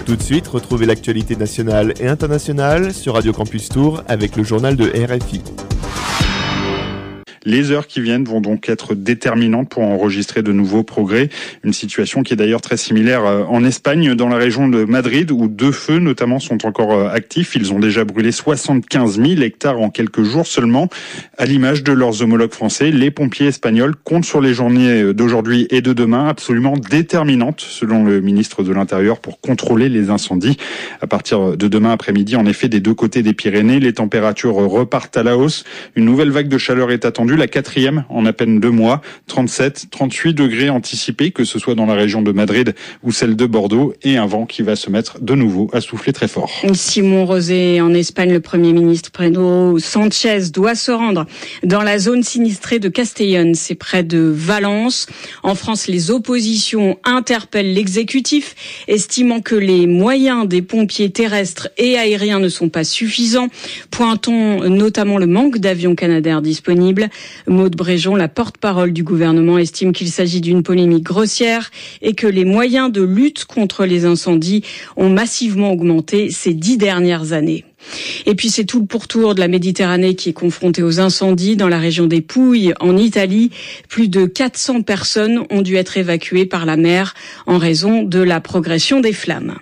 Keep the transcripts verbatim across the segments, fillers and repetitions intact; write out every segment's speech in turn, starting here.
Tout de suite, retrouvez l'actualité nationale et internationale sur Radio Campus Tours avec le journal de R F I. Les heures qui viennent vont donc être déterminantes pour enregistrer de nouveaux progrès. Une situation qui est d'ailleurs très similaire en Espagne, dans la région de Madrid, où deux feux notamment sont encore actifs. Ils ont déjà brûlé soixante-quinze mille hectares en quelques jours seulement. À l'image de leurs homologues français, les pompiers espagnols comptent sur les journées d'aujourd'hui et de demain, absolument déterminantes, selon le ministre de l'Intérieur, pour contrôler les incendies. À partir de demain après-midi, en effet, des deux côtés des Pyrénées, les températures repartent à la hausse. Une nouvelle vague de chaleur est attendue. La quatrième en à peine deux mois, trente-sept, trente-huit degrés anticipés, que ce soit dans la région de Madrid ou celle de Bordeaux, et un vent qui va se mettre de nouveau à souffler très fort. Simon Rosé, en Espagne, le Premier ministre Pedro Sánchez doit se rendre dans la zone sinistrée de Castellón, c'est près de Valence. En France, les oppositions interpellent l'exécutif, estimant que les moyens des pompiers terrestres et aériens ne sont pas suffisants. Pointons notamment le manque d'avions Canadair disponibles. Maude Bréjon, la porte-parole du gouvernement, estime qu'il s'agit d'une polémique grossière et que les moyens de lutte contre les incendies ont massivement augmenté ces dix dernières années. Et puis c'est tout le pourtour de la Méditerranée qui est confrontée aux incendies. Dans la région des Pouilles, en Italie, plus de quatre cents personnes ont dû être évacuées par la mer en raison de la progression des flammes.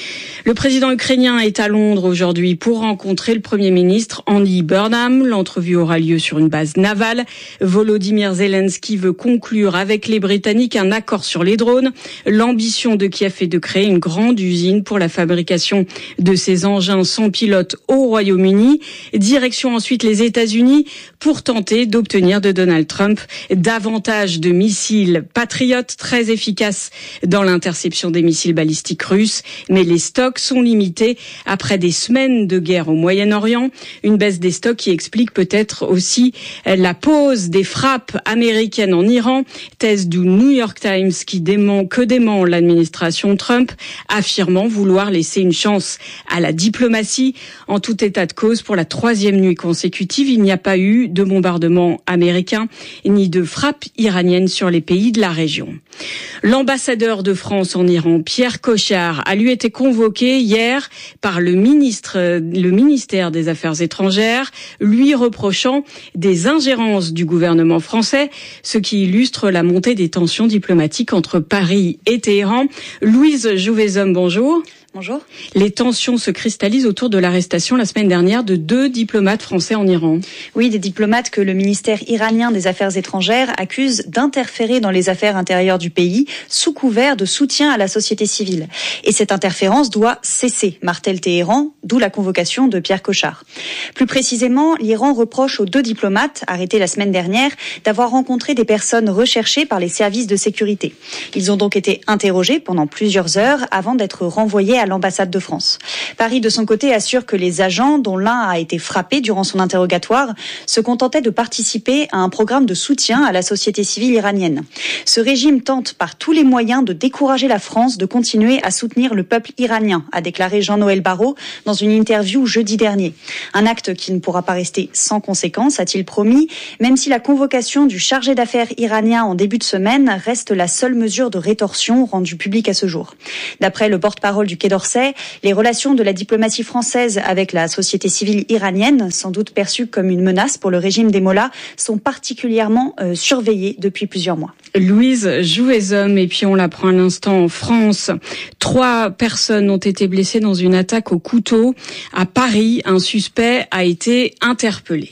Le président ukrainien est à Londres aujourd'hui pour rencontrer le Premier ministre Andy Burnham. L'entrevue aura lieu sur une base navale. Volodymyr Zelensky veut conclure avec les Britanniques un accord sur les drones. L'ambition de Kiev est de créer une grande usine pour la fabrication de ces engins sans pilote au Royaume-Uni. Direction ensuite les États-Unis pour tenter d'obtenir de Donald Trump davantage de missiles Patriot très efficaces dans l'interception des missiles balistiques russes. Mais les stocks sont limités après des semaines de guerre au Moyen-Orient. Une baisse des stocks qui explique peut-être aussi la pause des frappes américaines en Iran. Thèse du New York Times qui dément, que dément l'administration Trump, affirmant vouloir laisser une chance à la diplomatie. En tout état de cause, pour la troisième nuit consécutive, il n'y a pas eu de bombardement américain ni de frappe iranienne sur les pays de la région. L'ambassadeur de France en Iran, Pierre Cochard, a lui été convoqué hier par le ministre, le ministère des Affaires étrangères, lui reprochant des ingérences du gouvernement français, ce qui illustre la montée des tensions diplomatiques entre Paris et Téhéran. Louise Jouvezhomme, bonjour. Bonjour. Les tensions se cristallisent autour de l'arrestation la semaine dernière de deux diplomates français en Iran. Oui, des diplomates que le ministère iranien des Affaires étrangères accuse d'interférer dans les affaires intérieures du pays sous couvert de soutien à la société civile. Et cette interférence doit cesser, martèle Téhéran, d'où la convocation de Pierre Cochard. Plus précisément, l'Iran reproche aux deux diplomates, arrêtés la semaine dernière, d'avoir rencontré des personnes recherchées par les services de sécurité. Ils ont donc été interrogés pendant plusieurs heures avant d'être renvoyés à l'ambassade de France. Paris, de son côté, assure que les agents, dont l'un a été frappé durant son interrogatoire, se contentaient de participer à un programme de soutien à la société civile iranienne. Ce régime tente par tous les moyens de décourager la France de continuer à soutenir le peuple iranien, a déclaré Jean-Noël Barrot dans une interview jeudi dernier. Un acte qui ne pourra pas rester sans conséquence, a-t-il promis, même si la convocation du chargé d'affaires iranien en début de semaine reste la seule mesure de rétorsion rendue publique à ce jour. D'après le porte-parole du Quai d'Orsay, les relations de la diplomatie française avec la société civile iranienne, sans doute perçues comme une menace pour le régime des mollahs, sont particulièrement euh, surveillées depuis plusieurs mois. Louise Jouvezhomme, et puis on l'apprend à l'instant en France. Trois personnes ont été blessées dans une attaque au couteau. À Paris, un suspect a été interpellé.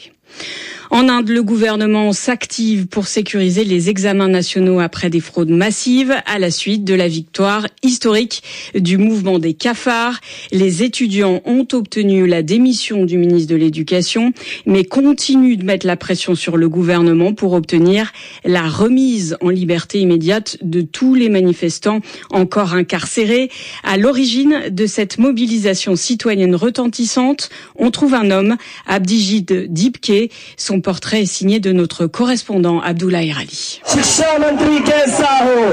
En Inde, le gouvernement s'active pour sécuriser les examens nationaux après des fraudes massives à la suite de la victoire historique du mouvement des cafards. Les étudiants ont obtenu la démission du ministre de l'Éducation, mais continuent de mettre la pression sur le gouvernement pour obtenir la remise en liberté immédiate de tous les manifestants encore incarcérés. À l'origine de cette mobilisation citoyenne retentissante, on trouve un homme, Abdijit Dibke. Son portrait est signé de notre correspondant Abdoulaye Rali.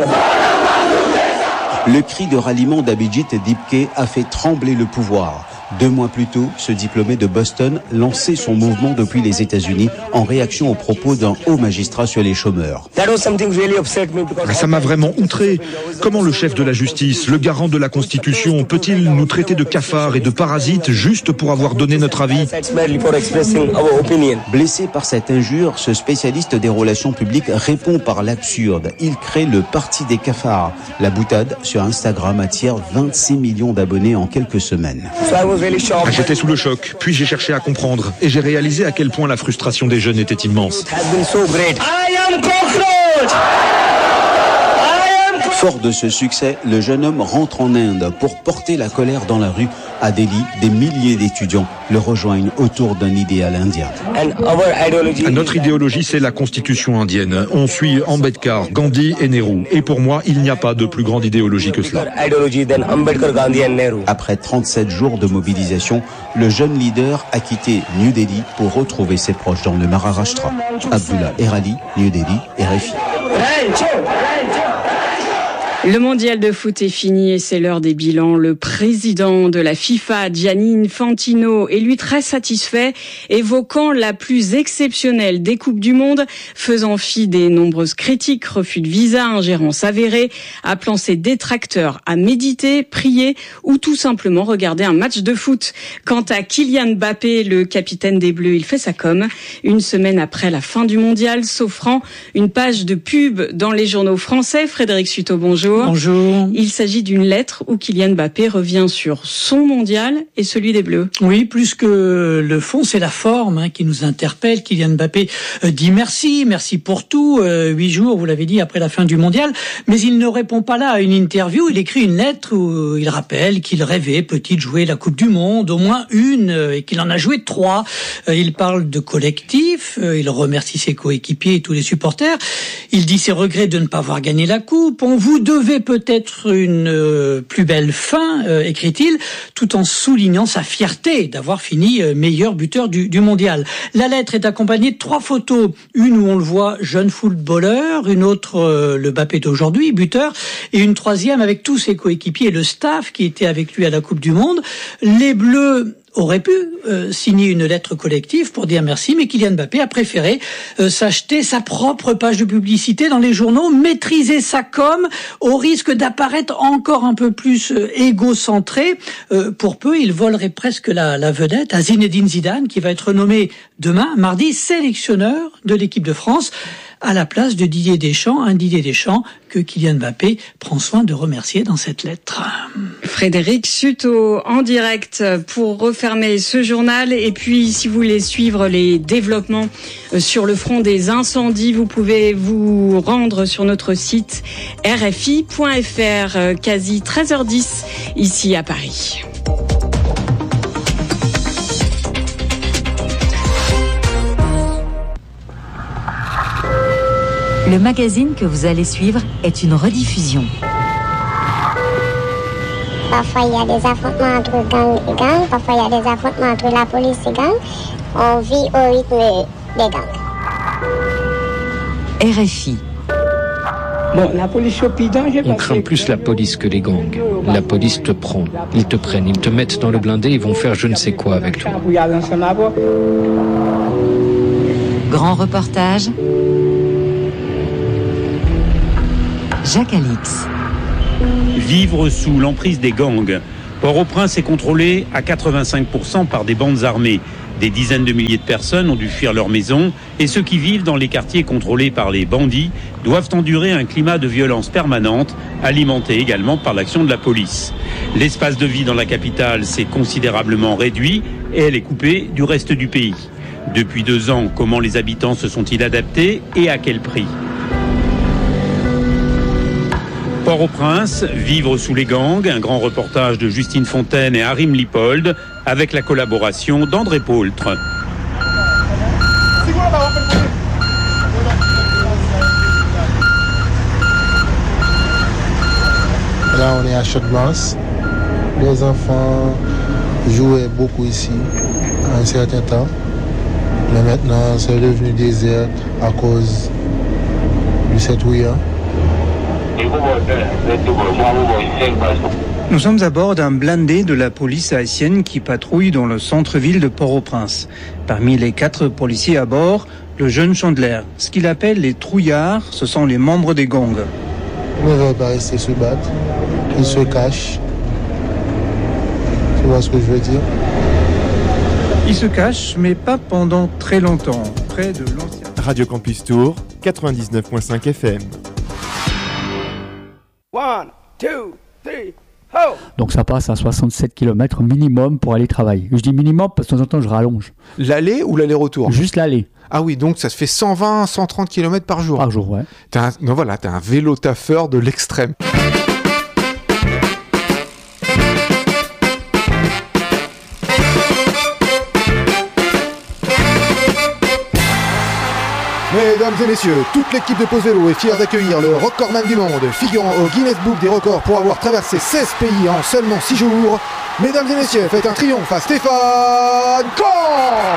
Le cri de ralliement d'Abhijit Dibke a fait trembler le pouvoir. Deux mois plus tôt, ce diplômé de Boston lançait son mouvement depuis les États-Unis en réaction aux propos d'un haut magistrat sur les chômeurs. Ça m'a vraiment outré. Comment le chef de la justice, le garant de la Constitution, peut-il nous traiter de cafards et de parasites juste pour avoir donné notre avis ? Blessé par cette injure, ce spécialiste des relations publiques répond par l'absurde. Il crée le Parti des cafards. La boutade sur Instagram attire vingt-six millions d'abonnés en quelques semaines. J'étais sous le choc, puis j'ai cherché à comprendre et j'ai réalisé à quel point la frustration des jeunes était immense. Fort de ce succès, le jeune homme rentre en Inde pour porter la colère dans la rue. À Delhi, des milliers d'étudiants le rejoignent autour d'un idéal indien. Notre idéologie, c'est la constitution indienne. On suit Ambedkar, Gandhi et Nehru. Et pour moi, il n'y a pas de plus grande idéologie que cela. Après trente-sept jours de mobilisation, le jeune leader a quitté New Delhi pour retrouver ses proches dans le Maharashtra. Abdullah Erali, New Delhi, R F I. Le mondial de foot est fini et c'est l'heure des bilans. Le président de la FIFA, Gianni Infantino, est lui très satisfait, évoquant la plus exceptionnelle des Coupes du Monde, faisant fi des nombreuses critiques, refus de visa, ingérence avérée, appelant ses détracteurs à méditer, prier ou tout simplement regarder un match de foot. Quant à Kylian Mbappé, le capitaine des Bleus, il fait sa com. Une semaine après la fin du mondial, s'offrant une page de pub dans les journaux français. Frédéric Suto, bonjour. Bonjour. Il s'agit d'une lettre où Kylian Mbappé revient sur son mondial et celui des Bleus. Oui, plus que le fond, c'est la forme hein, qui nous interpelle. Kylian Mbappé euh, dit merci, merci pour tout. Euh, huit jours, vous l'avez dit, après la fin du mondial. Mais il ne répond pas là à une interview. Il écrit une lettre où il rappelle qu'il rêvait petit de jouer la Coupe du Monde, au moins une, euh, et qu'il en a joué trois. Euh, il parle de collectif. Euh, il remercie ses coéquipiers et tous les supporters. Il dit ses regrets de ne pas avoir gagné la Coupe. On vous devait peut-être une euh, plus belle fin, euh, écrit-il, tout en soulignant sa fierté d'avoir fini euh, meilleur buteur du, du mondial. La lettre est accompagnée de trois photos. Une où on le voit jeune footballeur, une autre euh, le Mbappé d'aujourd'hui, buteur, et une troisième avec tous ses coéquipiers et le staff qui était avec lui à la Coupe du Monde. Les Bleus aurait pu euh, signer une lettre collective pour dire merci, mais Kylian Mbappé a préféré euh, s'acheter sa propre page de publicité dans les journaux, maîtriser sa com au risque d'apparaître encore un peu plus euh, égocentré. Euh, pour peu, il volerait presque la, la vedette à Zinedine Zidane, qui va être nommé demain, mardi, sélectionneur de l'équipe de France, à la place de Didier Deschamps, un Didier Deschamps que Kylian Mbappé prend soin de remercier dans cette lettre. Frédéric Suto en direct pour refermer ce journal. Et puis, si vous voulez suivre les développements sur le front des incendies, vous pouvez vous rendre sur notre site R F I point F R, quasi treize heures dix ici à Paris. Le magazine que vous allez suivre est une rediffusion. Parfois, il y a des affrontements entre gang et gang. Parfois, il y a des affrontements entre la police et gang. On vit au rythme des gangs. R F I. Bon, la police On craint plus la police que les gangs. La police te prend, ils te prennent, ils te mettent dans le blindé, ils vont faire je ne sais quoi avec toi. Grand reportage. Jacques Alix. Vivre sous l'emprise des gangs. Port-au-Prince est contrôlé à quatre-vingt-cinq pour cent par des bandes armées. Des dizaines de milliers de personnes ont dû fuir leur maison et ceux qui vivent dans les quartiers contrôlés par les bandits doivent endurer un climat de violence permanente, alimenté également par l'action de la police. L'espace de vie dans la capitale s'est considérablement réduit et elle est coupée du reste du pays. Depuis deux ans, comment les habitants se sont-ils adaptés et à quel prix ? Port-au-Prince, vivre sous les gangs, un grand reportage de Justine Fontaine et Harim Lipold, avec la collaboration d'André Paultre. Là, on est à Château-Blanc. Les enfants jouaient beaucoup ici à un certain temps. Mais maintenant, c'est devenu désert à cause du sept juillet. Nous sommes à bord d'un blindé de la police haïtienne qui patrouille dans le centre-ville de Port-au-Prince. Parmi les quatre policiers à bord, le jeune Chandler. Ce qu'il appelle les trouillards, ce sont les membres des gangs. Ils ne veulent pas rester se battre. Ils se cachent. Tu vois ce que je veux dire? Ils se cachent, mais pas pendant très longtemps. Près de l'ancien... Radio Campus Tour, quatre-vingt-dix-neuf virgule cinq F M. One, two, three. Donc ça passe à soixante-sept kilomètres minimum pour aller travailler. Je dis minimum parce que de temps en temps je rallonge. L'aller ou l'aller-retour? Juste l'aller. Ah oui, donc ça se fait cent vingt, cent trente kilomètres par jour. Par jour, ouais. T'es un, non, voilà, t'es un vélo taffeur de l'extrême. Mesdames et messieurs, toute l'équipe de Pause Vélo est fière d'accueillir le recordman du monde, figurant au Guinness Book des records pour avoir traversé seize pays en seulement six jours. Mesdames et messieurs, faites un triomphe à Stéphane Caen.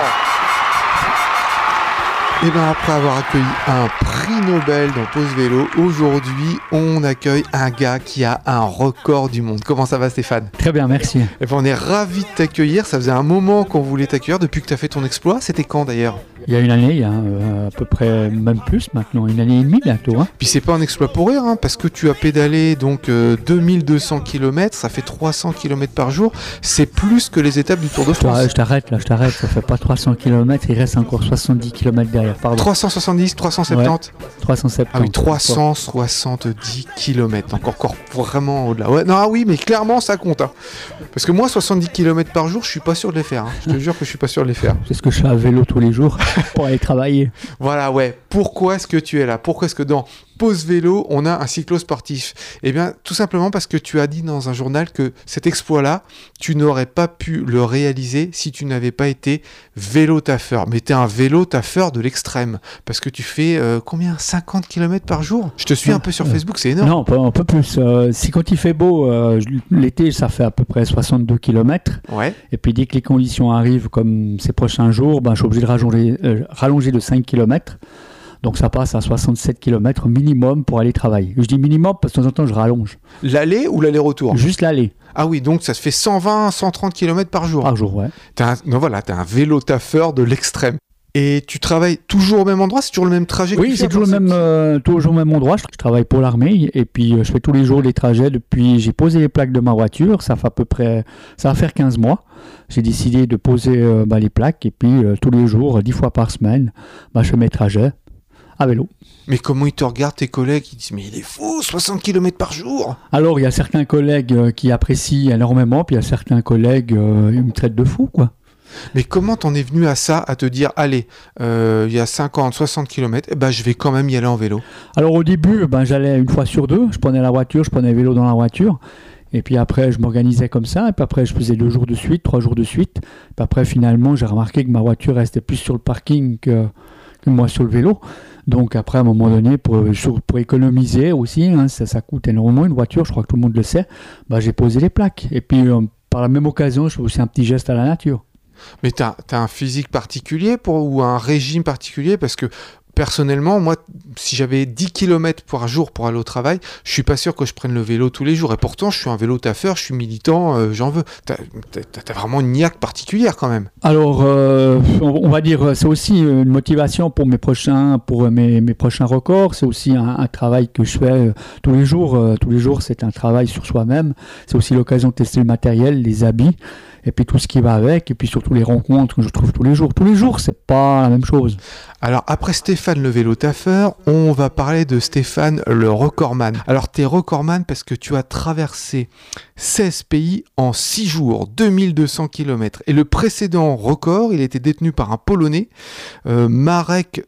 Et bien après avoir accueilli un prix Nobel dans Pause Vélo, aujourd'hui on accueille un gars qui a un record du monde. Comment ça va Stéphane? Très bien, merci. Et ben on est ravis de t'accueillir, ça faisait un moment qu'on voulait t'accueillir depuis que tu as fait ton exploit. C'était quand d'ailleurs? Il y a une année, il y a euh, à peu près, même plus maintenant, une année et demie bientôt. Hein. Puis c'est pas un exploit pour rire, hein, parce que tu as pédalé donc euh, deux mille deux cents kilomètres, ça fait trois cents kilomètres par jour, c'est plus que les étapes du Tour de France. Je t'arrête là, je t'arrête, ça fait pas trois cents kilomètres, il reste encore soixante-dix kilomètres derrière, pardon. trois cent soixante-dix, trois cent soixante-dix ouais, trois cent soixante-dix. Ah oui, trois cent soixante-dix kilomètres, encore, encore vraiment au-delà. Ouais, non, ah oui, mais clairement ça compte. Hein. Parce que moi, soixante-dix kilomètres par jour, je suis pas sûr de les faire. Hein. Je te jure que je suis pas sûr de les faire. C'est ce que je fais à vélo tous les jours pour aller travailler. Voilà, ouais. Pourquoi est-ce que tu es là? Pourquoi est-ce que dans Pause Vélo, on a un cyclo-sportif? Eh bien, tout simplement parce que tu as dit dans un journal que cet exploit-là, tu n'aurais pas pu le réaliser si tu n'avais pas été vélo-taffeur. Mais tu es un vélo-taffeur de l'extrême. Parce que tu fais euh, combien? cinquante kilomètres par jour? Je te suis non, un peu sur euh, Facebook, c'est énorme. Non, un peu, un peu plus. Euh, si quand il fait beau, euh, l'été, ça fait à peu près soixante-deux kilomètres. Ouais. Et puis dès que les conditions arrivent, comme ces prochains jours, ben, je suis obligé de rallonger, euh, rallonger de cinq kilomètres. Donc ça passe à soixante-sept kilomètres minimum pour aller travailler. Je dis minimum parce que de temps en temps je rallonge. L'aller ou l'aller-retour? Juste l'aller. Ah oui, donc ça se fait cent vingt, cent trente kilomètres par jour. Par jour, ouais. T'es un, non, voilà, t'es un vélo taffeur de l'extrême. Et tu travailles toujours au même endroit? C'est toujours le même trajet? Oui, c'est toujours le même, euh, toujours le même endroit. Je travaille pour l'armée et puis euh, je fais tous les jours les trajets. Depuis, j'ai posé les plaques de ma voiture. Ça fait à peu près, ça va faire quinze mois. J'ai décidé de poser euh, bah, les plaques et puis euh, tous les jours, dix fois par semaine, bah, je fais mes trajets à vélo. Mais comment ils te regardent tes collègues? Ils disent mais il est fou, soixante kilomètres par jour. Alors il y a certains collègues euh, qui apprécient énormément, puis il y a certains collègues euh, ils me traitent de fou, quoi. Mais comment t'en es venu à ça, à te dire allez, euh, il y a cinquante, soixante kilomètres, eh ben, je vais quand même y aller en vélo? Alors au début, ben, j'allais une fois sur deux, je prenais la voiture, je prenais le vélo dans la voiture. Et puis après, je m'organisais comme ça. Et puis après, je faisais deux jours de suite, trois jours de suite. Puis après, finalement, j'ai remarqué que ma voiture restait plus sur le parking que, que moi sur le vélo. Donc après, à un moment donné, pour, pour économiser aussi, hein, ça, ça coûte énormément une voiture, je crois que tout le monde le sait, bah, j'ai posé les plaques. Et puis, euh, par la même occasion, je fais aussi un petit geste à la nature. Mais tu as un physique particulier pour, ou un régime particulier? Parce que personnellement, moi, si j'avais dix kilomètres par jour pour aller au travail, je suis pas sûr que je prenne le vélo tous les jours. Et pourtant, je suis un vélo taffeur, je suis militant, euh, j'en veux. Tu as vraiment une niaque particulière quand même. Alors, euh, on va dire, c'est aussi une motivation pour mes prochains, pour mes, mes prochains records. C'est aussi un, un travail que je fais euh, tous les jours. Euh, tous les jours, c'est un travail sur soi-même. C'est aussi l'occasion de tester le matériel, les habits. Et puis tout ce qui va avec, et puis surtout les rencontres que je trouve tous les jours. Tous les jours, c'est pas la même chose. Alors après Stéphane le vélo taffeur, on va parler de Stéphane le recordman. Alors t'es recordman parce que tu as traversé seize pays en six jours, deux mille deux cents kilomètres. Et le précédent record, il était détenu par un Polonais, euh, Marek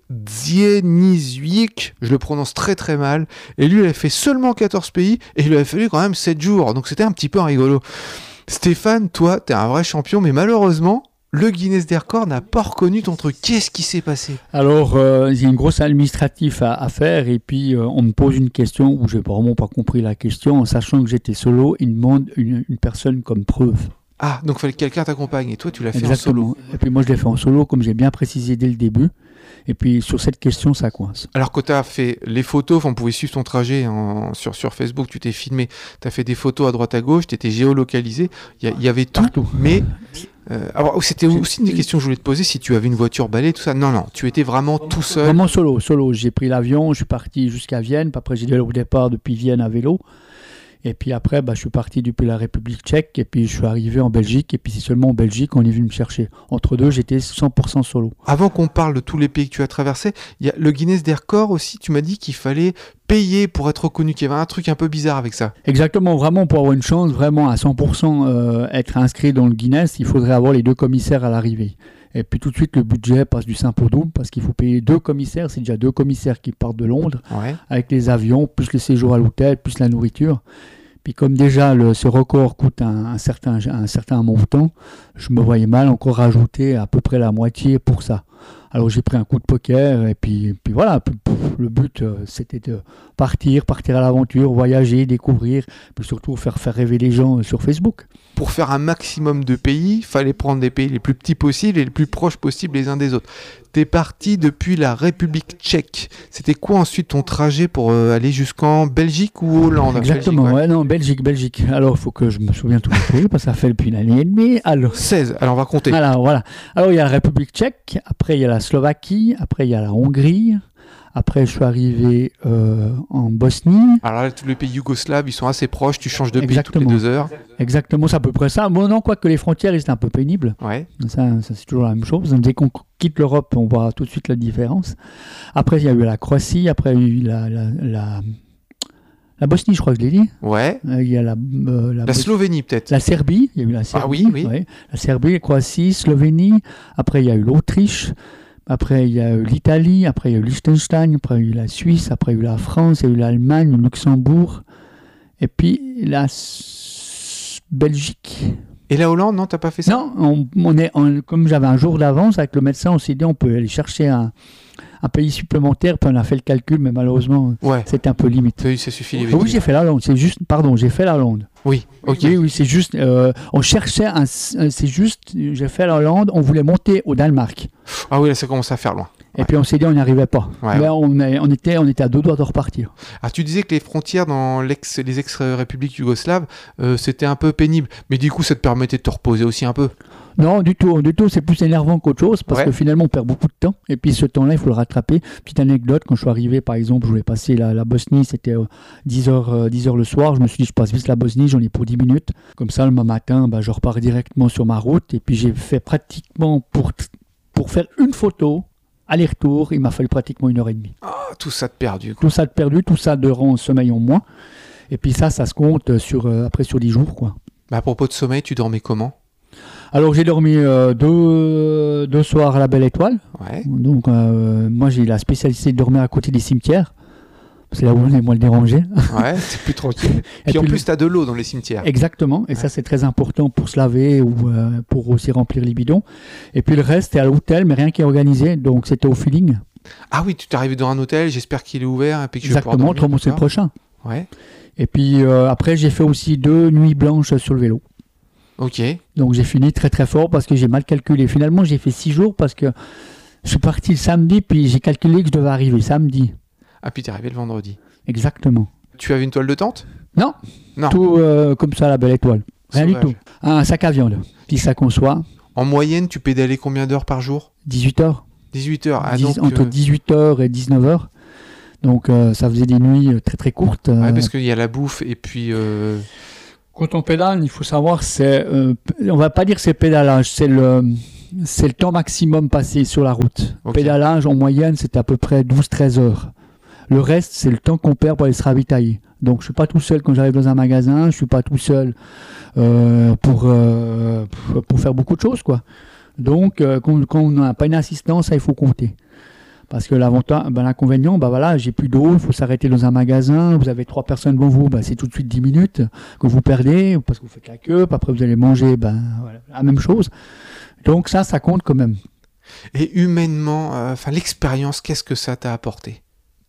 Dzieniszewicz, je le prononce très très mal, et lui il a fait seulement quatorze pays, et il lui a fallu quand même sept jours, donc c'était un petit peu un rigolo. Stéphane, toi, t'es un vrai champion, mais malheureusement, le Guinness des records n'a pas reconnu ton truc. Qu'est-ce qui s'est passé? Alors, euh, il y a une grosse administrative à, à faire, et puis euh, on me pose une question où j'ai vraiment pas compris la question, en sachant que j'étais solo, il demande une, une personne comme preuve. Ah, donc il fallait que quelqu'un t'accompagne, et toi tu l'as fait Exactement. en solo. Et puis moi je l'ai fait en solo, comme j'ai bien précisé dès le début. Et puis sur cette question, ça coince. Alors que tu as fait les photos, on pouvait suivre ton trajet en, sur, sur Facebook, tu t'es filmé, tu as fait des photos à droite à gauche, tu étais géolocalisé, il y, y avait tout, Partout. mais... Euh, alors, c'était aussi une des questions que je voulais te poser, si tu avais une voiture balai, tout ça. Non, non, tu étais vraiment tout seul. Vraiment solo, solo. J'ai pris l'avion, je suis parti jusqu'à Vienne, puis après j'ai dû au départ depuis Vienne à vélo. Et puis après, bah, je suis parti depuis la République tchèque, et puis je suis arrivé en Belgique, et puis c'est seulement en Belgique qu'on est venu me chercher. Entre deux, j'étais cent pour cent solo. Avant qu'on parle de tous les pays que tu as traversés, il y a le Guinness des records aussi, tu m'as dit qu'il fallait payer pour être reconnu, qu'il y avait un truc un peu bizarre avec ça. Exactement, vraiment pour avoir une chance, vraiment à cent pour cent euh, être inscrit dans le Guinness, il faudrait avoir les deux commissaires à l'arrivée. Et puis tout de suite, le budget passe du simple au double parce qu'il faut payer deux commissaires. C'est déjà deux commissaires qui partent de Londres, ouais. avec les avions, plus le séjour à l'hôtel, plus la nourriture. Puis comme déjà le, ce record coûte un, un, certain, un certain montant, je me voyais mal encore rajouter à peu près la moitié pour ça. Alors j'ai pris un coup de poker et puis, puis voilà, puis, puis, le but euh, c'était de partir, partir à l'aventure, voyager, découvrir, puis surtout faire, faire rêver les gens sur Facebook. Pour faire un maximum de pays, il fallait prendre des pays les plus petits possibles et les plus proches possibles les uns des autres. T'es parti depuis la République tchèque. C'était quoi ensuite ton trajet pour euh, aller jusqu'en Belgique ou Hollande? Exactement, Belgique, ouais. ouais, non, Belgique, Belgique. Alors il faut que je me souvienne tout le temps, parce que ça fait depuis une année et demie. Alors, seize, alors on va compter. Alors voilà. Alors il y a la République tchèque, après il y a la Slovaquie, après il y a la Hongrie. Après, je suis arrivé euh, en Bosnie. Alors là, tous les pays yougoslaves, ils sont assez proches. Tu changes de pays Exactement. toutes les deux heures. Exactement, c'est à peu près ça. Bon, non, quoique les frontières, c'est un peu pénible. Ouais. Ça, ça, c'est toujours la même chose. Dès qu'on quitte l'Europe, on voit tout de suite la différence. Après, il y a eu la Croatie. Après, il y a eu la, la, la, la Bosnie, je crois que je l'ai dit. Ouais. Euh, il y a la, euh, la, la Slovénie, peut-être. La Serbie. Il y a eu la Serbie. Ah oui, oui. Ouais. La Serbie, la Croatie, Slovénie. Après, il y a eu l'Autriche. Après, il y a eu l'Italie, après, il y a eu Liechtenstein, après, il y a eu la Suisse, après, il y a eu la France, il y a eu l'Allemagne, le Luxembourg, et puis la S- Belgique. Et la Hollande, non, t'as pas fait ça? Non, on, on est, on, comme j'avais un jour d'avance avec le médecin, on s'est dit on peut aller chercher un, un pays supplémentaire, puis on a fait le calcul, mais malheureusement, ouais. c'était un peu limite. Oui, ça suffit. Oui, oui, j'ai fait la Hollande, c'est juste, pardon, j'ai fait la Hollande. Oui, ok. Oui, oui, c'est juste, euh, on cherchait, un, c'est juste, j'ai fait la Hollande, on voulait monter au Danemark. Ah oui, là, ça commence à faire loin. Et ouais. puis on s'est dit on n'y arrivait pas. Ouais, Là, ouais. on, est, on, était, on était à deux doigts de repartir. Ah, tu disais que les frontières dans l'ex, les ex-républiques yougoslaves, euh, c'était un peu pénible. Mais du coup, ça te permettait de te reposer aussi un peu? Non, du tout. Du tout, c'est plus énervant qu'autre chose parce ouais. que finalement, on perd beaucoup de temps. Et puis ce temps-là, il faut le rattraper. Petite anecdote, quand je suis arrivé, par exemple, je voulais passer la, la Bosnie, c'était euh, dix heures, euh, dix heures le soir. Je me suis dit, je passe vite la Bosnie, j'en ai pour dix minutes. Comme ça, le matin, bah, je repars directement sur ma route. Et puis j'ai fait pratiquement, pour, pour faire une photo, aller-retour, il m'a fallu pratiquement une heure et demie. Ah, tout ça de perdu. Quoi. Tout ça de perdu, tout ça de rang sommeil en moins. Et puis ça, ça se compte sur, euh, après sur dix jours, quoi. Bah, à propos de sommeil, tu dormais comment? Alors j'ai dormi euh, deux, deux soirs à la Belle Étoile. Ouais. Donc euh, moi j'ai la spécialité de dormir à côté des cimetières. C'est là où on est moins le dérangé. Ouais, c'est plus tranquille. Et puis en plus, tu as de l'eau dans les cimetières. Exactement. Et ouais. ça, c'est très important pour se laver ou euh, pour aussi remplir les bidons. Et puis le reste, c'est à l'hôtel, mais rien qui est organisé. Donc c'était au feeling. Ah oui, tu t'es arrivé dans un hôtel, j'espère qu'il est ouvert. Et puis que Exactement, je vais le prochain. Ouais. Et puis euh, après, j'ai fait aussi deux nuits blanches sur le vélo. Ok. Donc j'ai fini très très fort parce que j'ai mal calculé. Finalement, j'ai fait six jours parce que je suis parti le samedi, puis j'ai calculé que je devais arriver samedi. Ah, puis t'es arrivé le vendredi. Exactement. Tu avais une toile de tente? Non. Non. Tout euh, comme ça, la Belle Étoile. Rien Sauvage. du tout. Un sac à viande. Petit sac en soie. En moyenne, tu pédalais combien d'heures par jour? dix-huit heures. dix-huit heures. Ah, dix, donc, entre euh... dix-huit heures et dix-neuf heures. Donc euh, ça faisait des nuits très très courtes. Ouais, parce qu'il y a la bouffe et puis... Euh... Quand on pédale, il faut savoir, c'est, euh, on va pas dire c'est pédalage, c'est le, c'est le temps maximum passé sur la route. Okay. Pédalage, en moyenne, c'est à peu près douze à treize heures. Le reste, c'est le temps qu'on perd pour aller se ravitailler. Donc, je suis pas tout seul quand j'arrive dans un magasin, je suis pas tout seul euh, pour, euh, pour faire beaucoup de choses, quoi. Donc, euh, quand, quand on n'a pas une assistance, ça, il faut compter. Parce que l'avantage, ben, l'inconvénient, ben voilà, j'ai plus d'eau, il faut s'arrêter dans un magasin, vous avez trois personnes devant vous, ben c'est tout de suite dix minutes que vous perdez, parce que vous faites la queue, puis après vous allez manger, ben voilà, la même chose. Donc ça, ça compte quand même. Et humainement, enfin euh, l'expérience, qu'est-ce que ça t'a apporté?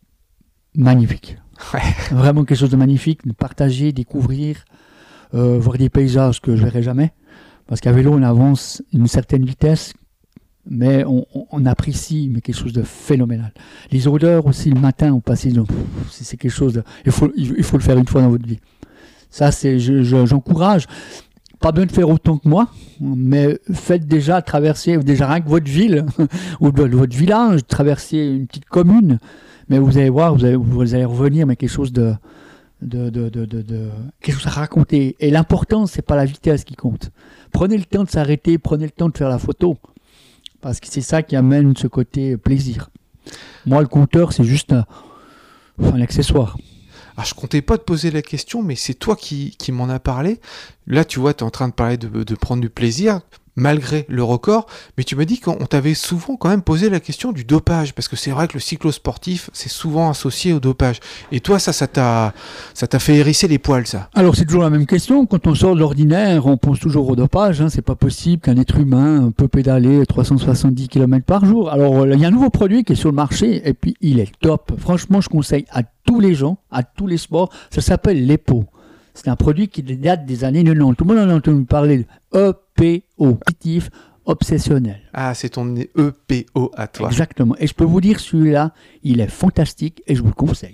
Magnifique. Ouais. Vraiment quelque chose de magnifique, de partager, découvrir, euh, voir des paysages que je verrai jamais. Parce qu'à vélo, on avance à une certaine vitesse. mais on, on apprécie mais quelque chose de phénoménal. Les odeurs aussi le matin, on passe, c'est, c'est quelque chose de, il faut, il faut le faire une fois dans votre vie. Ça, c'est, je, je, j'encourage. Pas besoin de faire autant que moi, mais faites déjà traverser, déjà rien que votre ville, ou votre village, traverser une petite commune, mais vous allez voir, vous allez, vous allez revenir, mais quelque chose de, de, de, de, de, de quelque chose à raconter. Et l'important, c'est pas la vitesse qui compte. Prenez le temps de s'arrêter, prenez le temps de faire la photo, parce que c'est ça qui amène ce côté plaisir. Moi, le compteur, c'est juste un, un accessoire. Alors, je comptais pas te poser la question, mais c'est toi qui, qui m'en as parlé. Là, tu vois, tu es en train de parler de, de prendre du plaisir, malgré le record, mais tu m'as dit qu'on t'avait souvent quand même posé la question du dopage, parce que c'est vrai que le cyclosportif, c'est souvent associé au dopage. Et toi, ça, ça t'a, ça t'a fait hérisser les poils, ça? Alors, c'est toujours la même question. Quand on sort de l'ordinaire, on pense toujours au dopage. Hein. C'est pas possible qu'un être humain peut pédaler trois cent soixante-dix kilomètres par jour. Alors, il y a un nouveau produit qui est sur le marché, et puis il est top. Franchement, je conseille à tous les gens, à tous les sports. Ça s'appelle l'E P O. C'est un produit qui date des années quatre-vingt-dix. Tout le monde en a entendu parler de E P O, positif obsessionnel. Ah, c'est ton E P O à toi. Exactement. Et je peux vous dire, celui-là, il est fantastique et je vous le conseille.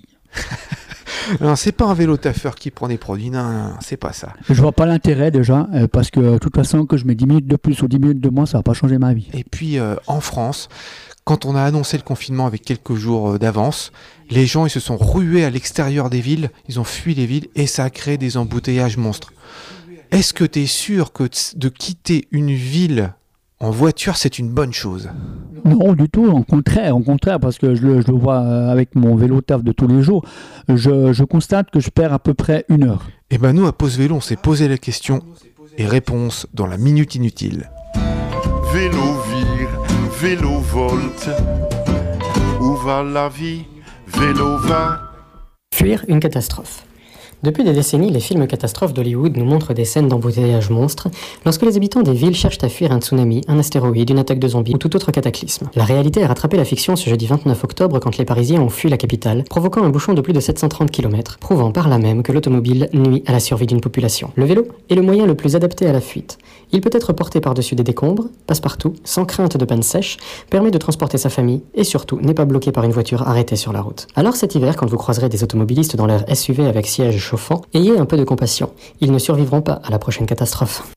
Non, c'est pas un vélo taffeur qui prend des produits, non, non, non, c'est pas ça. Je vois pas l'intérêt déjà, euh, parce que de toute façon, que je mets dix minutes de plus ou dix minutes de moins, ça va pas changer ma vie. Et puis, euh, en France, quand on a annoncé le confinement avec quelques jours d'avance, les gens ils se sont rués à l'extérieur des villes, ils ont fui les villes et ça a créé des embouteillages monstres. Est-ce que tu es sûr que de quitter une ville en voiture, c'est une bonne chose? Non, du tout, au contraire, au contraire, parce que je le, je le vois avec mon vélo taf de tous les jours, je, je constate que je perds à peu près une heure. Et ben nous, à Pause Vélo, on s'est posé la question et réponse dans la Minute Inutile. Vélo vire, vélo volte, où va la vie? Vélo va. Fuir une catastrophe. Depuis des décennies, les films catastrophes d'Hollywood nous montrent des scènes d'embouteillage monstres lorsque les habitants des villes cherchent à fuir un tsunami, un astéroïde, une attaque de zombies ou tout autre cataclysme. La réalité a rattrapé la fiction ce jeudi vingt-neuf octobre quand les Parisiens ont fui la capitale, provoquant un bouchon de plus de sept cent trente kilomètres, prouvant par là même que l'automobile nuit à la survie d'une population. Le vélo est le moyen le plus adapté à la fuite. Il peut être porté par-dessus des décombres, passe partout, sans crainte de panne sèche, permet de transporter sa famille et surtout n'est pas bloqué par une voiture arrêtée sur la route. Alors cet hiver, quand vous croiserez des automobilistes dans leur S U V avec siège chauffant, ayez un peu de compassion. Ils ne survivront pas à la prochaine catastrophe.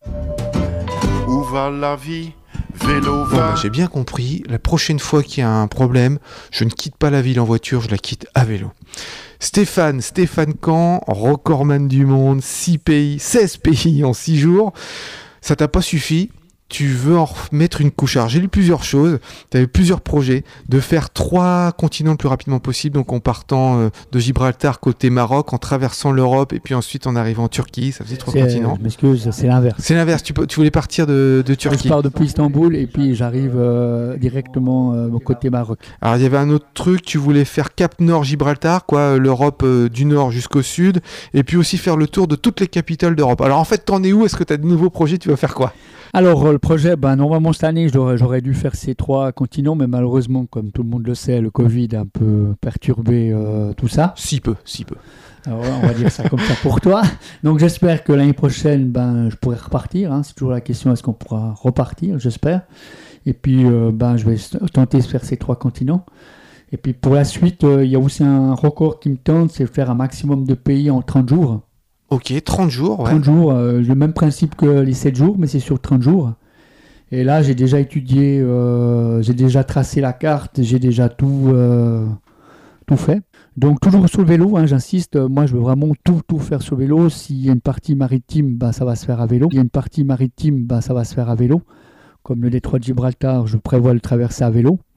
Où va la vie? Vélo va. Bon, bah, j'ai bien compris. La prochaine fois qu'il y a un problème, je ne quitte pas la ville en voiture, je la quitte à vélo. Stéphane, Stéphane Camp, recordman du monde, six pays, seize pays en six jours. Ça t'a pas suffi, tu veux en remettre une couche. Alors j'ai lu plusieurs choses, tu avais plusieurs projets, de faire trois continents le plus rapidement possible, donc en partant euh, de Gibraltar côté Maroc, en traversant l'Europe et puis ensuite en arrivant en Turquie, ça faisait trois c'est, continents. Je m'excuse, c'est l'inverse. C'est l'inverse, tu, tu voulais partir de, de Turquie. Je pars depuis Istanbul et puis j'arrive euh, directement euh, côté Maroc. Alors il y avait un autre truc, tu voulais faire Cap Nord Gibraltar, quoi, l'Europe euh, du Nord jusqu'au Sud, et puis aussi faire le tour de toutes les capitales d'Europe. Alors en fait, t'en es où? Est-ce que tu as de nouveaux projets? Tu vas faire quoi? Alors, euh, le projet, ben, normalement, cette année, j'aurais, j'aurais dû faire ces trois continents, mais malheureusement, comme tout le monde le sait, le Covid a un peu perturbé euh, tout ça. Si peu, si peu. Alors, on va dire ça comme ça pour toi. Donc, j'espère que l'année prochaine, ben, je pourrai repartir. Hein. C'est toujours la question, est-ce qu'on pourra repartir? J'espère. Et puis, euh, ben, je vais tenter de faire ces trois continents. Et puis, pour la suite, il euh, y a aussi un record qui me tente, c'est de faire un maximum de pays en trente jours. Ok, trente jours, ouais. trente jours, euh, le même principe que les sept jours, mais c'est sur trente jours. Et là, j'ai déjà étudié, euh, j'ai déjà tracé la carte, j'ai déjà tout, euh, tout fait. Donc, toujours sur le vélo, hein, j'insiste, moi, je veux vraiment tout, tout faire sur le vélo. S'il y a une partie maritime, bah, ça va se faire à vélo. S'il y a une partie maritime, bah, ça va se faire à vélo. Comme le détroit de Gibraltar, je prévois le traverser à vélo.